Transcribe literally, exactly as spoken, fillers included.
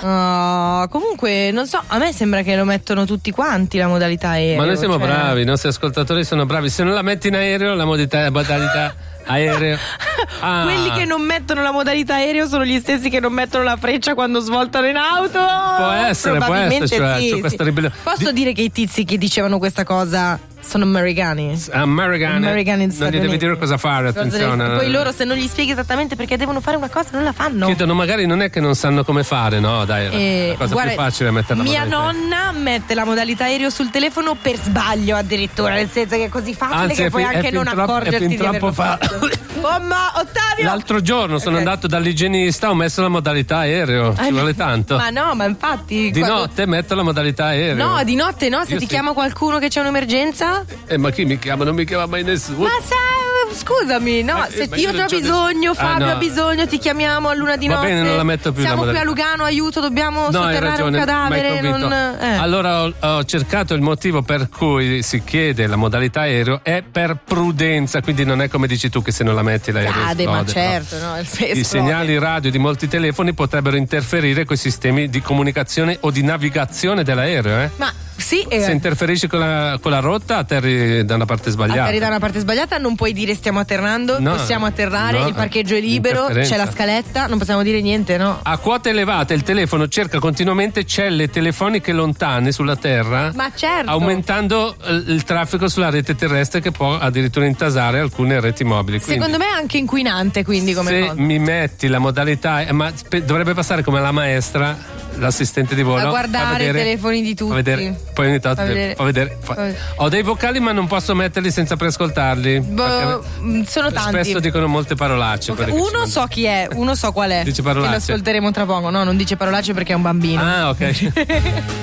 Oh, comunque, non so, a me sembra che lo mettono tutti quanti la modalità aereo. Ma noi siamo cioè... bravi, i nostri ascoltatori sono bravi. Se non la metti in aereo, la modalità, modalità aereo. Ah. Quelli che non mettono la modalità aereo sono gli stessi che non mettono la freccia quando svoltano in auto. Può essere, può essere, cioè, sì, c'è sì. questa ribellione. Posso Di... dire che i tizi che dicevano questa cosa sono americani. Americani. Americani non gli devi dire cosa fare, attenzione. Cosa poi loro, se non gli spieghi esattamente perché devono fare una cosa, non la fanno. Chiedono, magari non è che non sanno come fare, no? Dai, è la cosa guarda, più facile è mettere la mia modalità. nonna mette la modalità aereo sul telefono per sbaglio addirittura, nel senso che è così facile Anzi, che è puoi fin, anche è non fin troppo, accorgerti è fin di averlo troppo fa... fatto. Oh, ma Ottavio! L'altro giorno sono okay. andato dall'igienista, ho messo la modalità aereo. Ci eh, vuole tanto. Ma no, ma infatti. Di quando... notte metto la modalità aereo. No, di notte no, se Io ti sì. chiama qualcuno che c'è un'emergenza. Eh, ma chi mi chiama? Non mi chiama mai nessuno. Ma sai, scusami, no, ma, se ma io, io ne ho c'ho bisogno, des... Fabio ah, no. ha bisogno, ti chiamiamo a luna di Va notte. bene, non la metto più. Siamo la qui a modalità. Lugano, aiuto, dobbiamo no, sotterrare ragione, un cadavere. Non... Eh. Allora ho, ho cercato il motivo per cui si chiede la modalità aereo è per prudenza, quindi non è come dici tu che se non la metti l'aereo Cade, esplode, ma certo, no? no, il I esplode. segnali radio di molti telefoni potrebbero interferire con i sistemi di comunicazione o di navigazione dell'aereo, eh? Ma sì, eh. se interferisci con la, con la rotta atterri da una parte sbagliata. Atterri da una parte sbagliata, non puoi dire stiamo atterrando, no, possiamo atterrare, no, il parcheggio è libero, c'è la scaletta, non possiamo dire niente, no? A quote elevate il telefono cerca continuamente celle telefoniche lontane sulla Terra, ma certo, aumentando il traffico sulla rete terrestre che può addirittura intasare alcune reti mobili. Quindi, secondo me è anche inquinante, quindi come se cosa. mi metti la modalità, eh, ma spe- dovrebbe passare come la maestra, l'assistente di volo, a guardare vedere, i telefoni di tutti, fa vedere, poi ogni tanto fa vedere. fa vedere, fa. Fa vedere. Ho dei vocali ma non posso metterli senza preascoltarli. Bo- sono tanti, spesso dicono molte parolacce. okay. Uno so chi è, uno so qual è, dice parolacce, che lo ascolteremo tra poco. No, non dice parolacce perché è un bambino. Ah, ok.